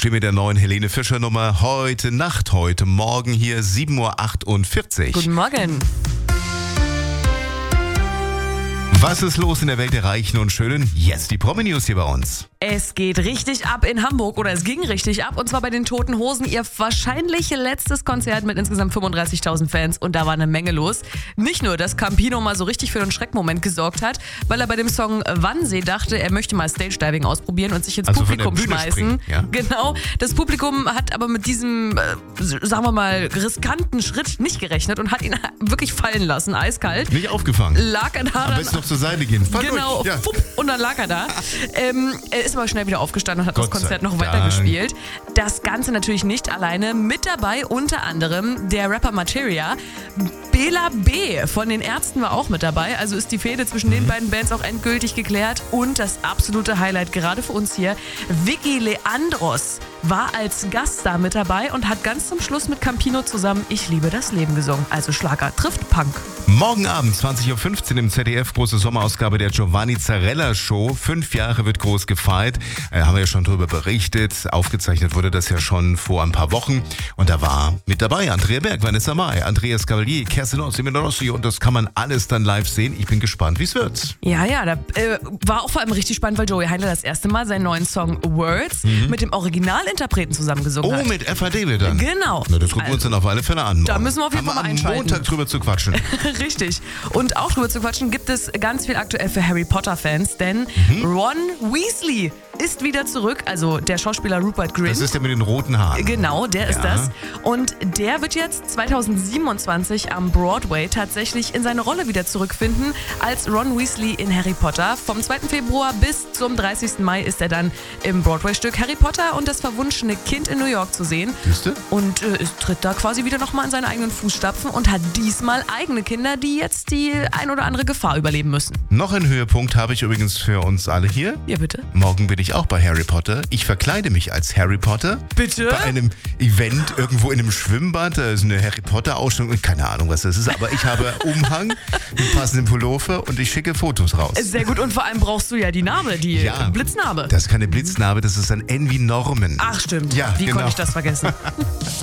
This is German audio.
stehen mit der neuen Helene Fischer Nummer heute Morgen hier 7.48 Uhr. Guten Morgen. Was ist los in der Welt der Reichen und Schönen? Jetzt die Promi-News hier bei uns. Es geht richtig ab in Hamburg oder es ging richtig ab und zwar bei den Toten Hosen. Ihr wahrscheinlich letztes Konzert mit insgesamt 35.000 Fans und da war eine Menge los. Nicht nur, dass Campino mal so richtig für einen Schreckmoment gesorgt hat, weil er bei dem Song Wannsee dachte, er möchte mal Stage-Diving ausprobieren und sich ins Publikum schmeißen. Springen, ja? Genau. Das Publikum hat aber mit diesem, sagen wir mal, riskanten Schritt nicht gerechnet und hat ihn wirklich fallen lassen, eiskalt. Nicht aufgefangen. Lag er da Am besten noch zur Seite gehen. Fall genau, durch. Ja. Fupp, und dann lag er da. Er ist aber schnell wieder aufgestanden und hat Gott das Konzert sei noch Dank. weitergespielt. Das Ganze natürlich nicht alleine. Mit dabei unter anderem der Rapper Materia. Bela B. von den Ärzten war auch mit dabei. Also ist die Fehde zwischen den beiden Bands auch endgültig geklärt. Und das absolute Highlight gerade für uns hier, Vicky Leandros war als Gaststar mit dabei und hat ganz zum Schluss mit Campino zusammen Ich liebe das Leben gesungen. Also Schlager trifft Punk. Morgen Abend 20.15 Uhr im ZDF, große Sommerausgabe der Giovanni Zarella Show. 5 Jahre wird groß gefeiert. Haben wir ja schon drüber berichtet. Aufgezeichnet wurde das ja schon vor ein paar Wochen. Und da war mit dabei Andrea Berg, Vanessa Mai, Andreas Cavalier, Kerstin Ott, Semino Rossi. Und das kann man alles dann live sehen. Ich bin gespannt, wie es wird. Ja, da war auch vor allem richtig spannend, weil Joey Heindler das erste Mal seinen neuen Song Words mit dem Originalinterpreten zusammen gesungen hat. Oh, mit FAD wird dann. Genau. Na, das gucken wir uns dann auf alle Fälle an. Da müssen wir auf jeden Fall mal einschalten. Am Montag drüber zu quatschen. Richtig. Und auch drüber zu quatschen gibt es ganz viel aktuell für Harry Potter-Fans, denn Ron Weasley ist wieder zurück, also der Schauspieler Rupert Grint. Das ist der mit den roten Haaren. Genau, der ist das. Und der wird jetzt 2027 am Broadway tatsächlich in seine Rolle wieder zurückfinden als Ron Weasley in Harry Potter. Vom 2. Februar bis zum 30. Mai ist er dann im Broadway-Stück Harry Potter und das verwunschene Kind in New York zu sehen. Siehste? Und tritt da quasi wieder nochmal in seine eigenen Fußstapfen und hat diesmal eigene Kinder, die jetzt die ein oder andere Gefahr überleben müssen. Noch einen Höhepunkt habe ich übrigens für uns alle hier. Ja, bitte. Morgen bin ich auch bei Harry Potter. Ich verkleide mich als Harry Potter. Bitte? Bei einem Event irgendwo in einem Schwimmbad. Da ist eine Harry Potter Ausstellung. Keine Ahnung, was das ist. Aber ich habe Umhang, einen passenden Pullover und ich schicke Fotos raus. Sehr gut. Und vor allem brauchst du ja die Narbe, die Blitznarbe. Das ist keine Blitznarbe, das ist ein N wie Norman. Ach stimmt. Ja, Wie genau. konnte ich das vergessen?